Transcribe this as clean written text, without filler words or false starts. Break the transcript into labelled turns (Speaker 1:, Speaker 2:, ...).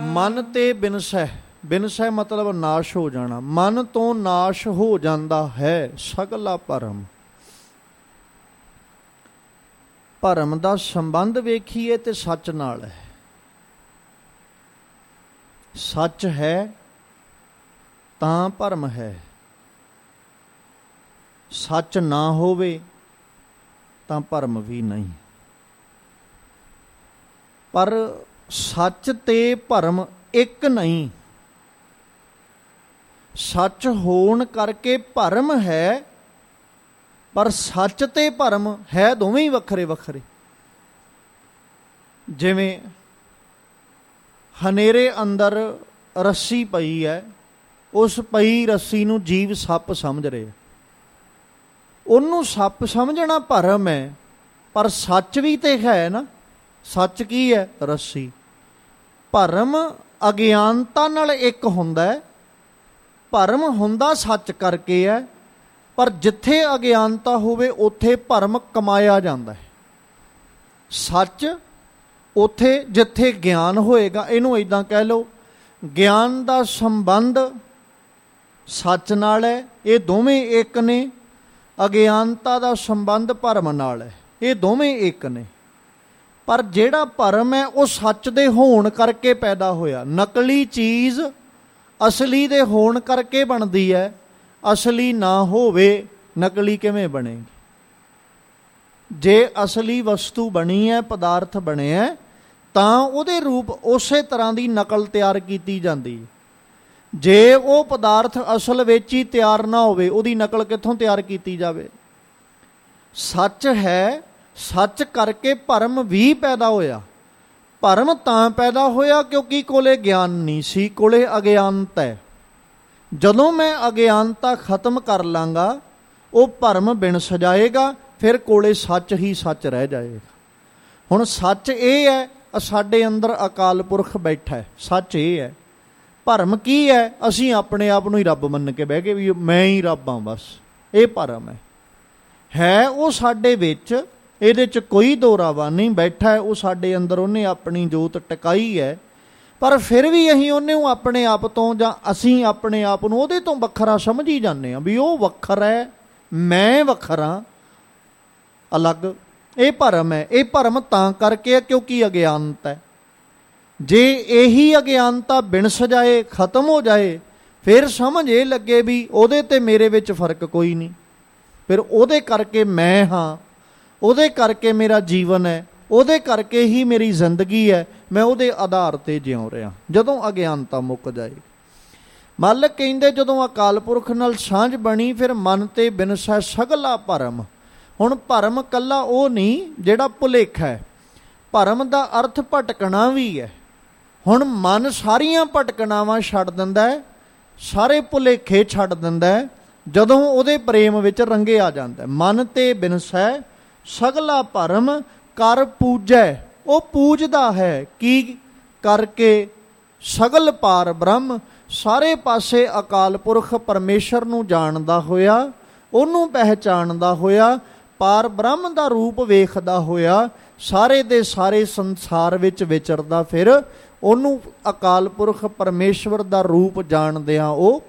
Speaker 1: ਮਨ ਤੇ ਬਿਨਸੈ, ਬਿਨਸੈ ਮਤਲਬ ਨਾਸ਼ ਹੋ ਜਾਣਾ। ਮਨ ਤੋਂ ਨਾਸ਼ ਹੋ ਜਾਂਦਾ ਹੈ ਸਗਲਾ ਭਰਮ। ਭਰਮ ਦਾ ਸੰਬੰਧ ਵੇਖੀਏ ਤੇ ਸੱਚ ਨਾਲ ਹੈ। ਸੱਚ ਹੈ ਤਾਂ ਭਰਮ ਹੈ, ਸੱਚ ਨਾ ਹੋਵੇ ਤਾਂ ਭਰਮ ਵੀ ਨਹੀਂ। ਪਰ ਸੱਚ ਤੇ ਭਰਮ ਇੱਕ ਨਹੀਂ। ਸੱਚ ਹੋਣ ਕਰਕੇ ਭਰਮ ਹੈ, ਪਰ ਸੱਚ ਤੇ ਭਰਮ ਹੈ ਦੋਵੇਂ ਹੀ ਵੱਖਰੇ ਵੱਖਰੇ। ਜਿਵੇਂ ਹਨੇਰੇ ਅੰਦਰ ਰੱਸੀ ਪਈ ਹੈ, ਉਸ ਪਈ ਰੱਸੀ ਨੂੰ ਜੀਵ ਸੱਪ ਸਮਝ ਰਿਹਾ। ਉਹਨੂੰ ਸੱਪ ਸਮਝਣਾ ਭਰਮ ਹੈ, ਪਰ ਸੱਚ ਵੀ ਤੇ ਹੈ ਨਾ। ਸੱਚ ਕੀ ਹੈ? ਰੱਸੀ। ਭਰਮ ਅਗਿਆਨਤਾ ਨਾਲ ਇੱਕ ਹੁੰਦਾ ਹੈ, ਭਰਮ ਹੁੰਦਾ ਸੱਚ ਕਰਕੇ ਹੈ। ਪਰ ਜਿੱਥੇ ਅਗਿਆਨਤਾ ਹੋਵੇ ਉੱਥੇ ਭਰਮ ਕਮਾਇਆ ਜਾਂਦਾ ਹੈ। ਸੱਚ ਉੱਥੇ ਜਿੱਥੇ ਗਿਆਨ ਹੋਏਗਾ, ਇਹਨੂੰ ਇੱਦਾਂ ਕਹਿ ਲਓ, ਗਿਆਨ ਦਾ ਸੰਬੰਧ ਸੱਚ ਨਾਲ ਹੈ, ਇਹ ਦੋਵੇਂ ਇੱਕ ਨੇ। ਅਗਿਆਨਤਾ ਦਾ ਸੰਬੰਧ ਭਰਮ ਨਾਲ ਹੈ, ਇਹ ਦੋਵੇਂ ਇੱਕ ਨੇ। ਪਰ ਜਿਹੜਾ ਭਰਮ ਹੈ ਉਹ ਸੱਚ ਦੇ ਹੋਣ ਕਰਕੇ ਪੈਦਾ ਹੋਇਆ। ਨਕਲੀ ਚੀਜ਼ ਅਸਲੀ ਦੇ ਹੋਣ ਕਰਕੇ ਬਣਦੀ ਹੈ। ਅਸਲੀ ਨਾ ਹੋਵੇ ਨਕਲੀ ਕਿਵੇਂ ਬਣੇਗੀ? ਜੇ ਅਸਲੀ ਵਸਤੂ ਬਣੀ ਹੈ, ਪਦਾਰਥ ਬਣਿਆ, ਤਾਂ ਉਹਦੇ ਰੂਪ ਉਸੇ ਤਰ੍ਹਾਂ ਦੀ ਨਕਲ ਤਿਆਰ ਕੀਤੀ ਜਾਂਦੀ ਹੈ। ਜੇ ਉਹ ਪਦਾਰਥ ਅਸਲ ਵਿੱਚ ਹੀ ਤਿਆਰ ਨਾ ਹੋਵੇ, ਉਹਦੀ ਨਕਲ ਕਿੱਥੋਂ ਤਿਆਰ ਕੀਤੀ ਜਾਵੇ? ਸੱਚ ਹੈ, ਸੱਚ ਕਰਕੇ ਭਰਮ ਵੀ ਪੈਦਾ ਹੋਇਆ। ਭਰਮ ਤਾਂ ਪੈਦਾ ਹੋਇਆ ਕਿਉਂਕਿ ਕੋਲੇ ਗਿਆਨ ਨਹੀਂ ਸੀ, ਕੋਲੇ ਅਗਿਆਨਤਾ ਹੈ। ਜਦੋਂ ਮੈਂ ਅਗਿਆਨਤਾ ਖਤਮ ਕਰ ਲਾਂਗਾ, ਉਹ ਭਰਮ ਬਿਨ ਸਜਾਏਗਾ, ਫਿਰ ਕੋਲੇ ਸੱਚ ਹੀ ਸੱਚ ਰਹਿ ਜਾਏਗਾ। ਹੁਣ ਸੱਚ ਇਹ ਹੈ, ਸਾਡੇ ਅੰਦਰ ਅਕਾਲ ਪੁਰਖ ਬੈਠਾ ਹੈ, ਸੱਚ ਇਹ ਹੈ। ਭਰਮ ਕੀ ਹੈ? ਅਸੀਂ ਆਪਣੇ ਆਪ ਨੂੰ ਹੀ ਰੱਬ ਮੰਨ ਕੇ ਬਹਿ ਗਏ ਵੀ ਮੈਂ ਹੀ ਰੱਬ ਹਾਂ, ਬਸ। ਇਹ ਭਰਮ ਹੈ ਉਹ ਸਾਡੇ ਵਿੱਚ, ਇਹਦੇ 'ਚ ਕੋਈ ਦੋਰਾਵਾ ਨਹੀਂ। ਬੈਠਾ ਹੈ ਉਹ ਸਾਡੇ ਅੰਦਰ, ਉਹਨੇ ਆਪਣੀ ਜੋਤ ਟਿਕਾਈ ਹੈ। ਪਰ ਫਿਰ ਵੀ ਅਸੀਂ ਉਹਨੂੰ ਆਪਣੇ ਆਪ ਤੋਂ, ਜਾਂ ਅਸੀਂ ਆਪਣੇ ਆਪ ਨੂੰ ਉਹਦੇ ਤੋਂ ਵੱਖਰਾ ਸਮਝੀ ਜਾਂਦੇ ਹਾਂ ਵੀ ਉਹ ਵੱਖਰਾ ਹੈ, ਮੈਂ ਵੱਖਰਾ, ਅਲੱਗ। ਇਹ ਭਰਮ ਹੈ। ਇਹ ਭਰਮ ਤਾਂ ਕਰਕੇ ਹੈ ਕਿਉਂਕਿ ਅਗਿਆਨਤਾ ਹੈ। ਜੇ ਇਹੀ ਅਗਿਆਨਤਾ ਬਿਨ ਸਜਾਏ ਖਤਮ ਹੋ ਜਾਏ, ਫਿਰ ਸਮਝ ਇਹ ਲੱਗੇ ਵੀ ਉਹਦੇ ਤੇ ਮੇਰੇ ਵਿੱਚ ਫਰਕ ਕੋਈ ਨਹੀਂ। ਫਿਰ ਉਹਦੇ ਕਰਕੇ ਮੈਂ ਹਾਂ, ਉਹਦੇ ਕਰਕੇ ਮੇਰਾ ਜੀਵਨ ਹੈ, ਉਹਦੇ ਕਰਕੇ ਹੀ ਮੇਰੀ ਜ਼ਿੰਦਗੀ ਹੈ, ਮੈਂ ਉਹਦੇ ਆਧਾਰ 'ਤੇ ਜਿਉਂ ਰਿਹਾ। ਜਦੋਂ ਅਗਿਆਨਤਾ ਮੁੱਕ ਜਾਏ, ਮਾਲਕ ਕਹਿੰਦੇ ਜਦੋਂ ਅਕਾਲ ਪੁਰਖ ਨਾਲ ਸਾਂਝ ਬਣੀ, ਫਿਰ ਮਨ ਤੇ ਬਿਨਸੈ ਸਗਲਾ ਭਰਮ। ਹੁਣ ਭਰਮ ਇਕੱਲਾ ਉਹ ਨਹੀਂ ਜਿਹੜਾ ਭੁਲੇਖਾ ਹੈ। ਭਰਮ ਦਾ ਅਰਥ ਭਟਕਣਾ ਵੀ ਹੈ। ਹੁਣ ਮਨ ਸਾਰੀਆਂ ਭਟਕਣਾਵਾਂ ਛੱਡ ਦਿੰਦਾ ਹੈ, ਸਾਰੇ ਭੁਲੇਖੇ ਛੱਡ ਦਿੰਦਾ ਹੈ, ਜਦੋਂ ਉਹਦੇ ਪ੍ਰੇਮ ਵਿੱਚ ਰੰਗਿਆ ਜਾਂਦਾ। ਮਨ ਤੇ ਬਿਨਸੈ ਸਗਲਾ ਭਰਮ ਕਰ ਪੂਜੈ। ਉਹ ਪੂਜਦਾ ਹੈ ਕੀ ਕਰਕੇ? ਸਗਲ ਪਾਰ ਬ੍ਰਹਮ, ਸਾਰੇ ਪਾਸੇ ਅਕਾਲ ਪੁਰਖ ਪਰਮੇਸ਼ਰ ਨੂੰ ਜਾਣਦਾ ਹੋਇਆ, ਉਹਨੂੰ ਪਹਿਚਾਣਦਾ ਹੋਇਆ, ਪਾਰ ਬ੍ਰਹਮ ਦਾ ਰੂਪ ਵੇਖਦਾ ਹੋਇਆ, ਸਾਰੇ ਦੇ ਸਾਰੇ ਸੰਸਾਰ ਵਿੱਚ ਵਿਚਰਦਾ, ਫਿਰ ਉਹਨੂੰ ਅਕਾਲ ਪੁਰਖ ਪਰਮੇਸ਼ਵਰ ਦਾ ਰੂਪ ਜਾਣਦਿਆਂ ਉਹ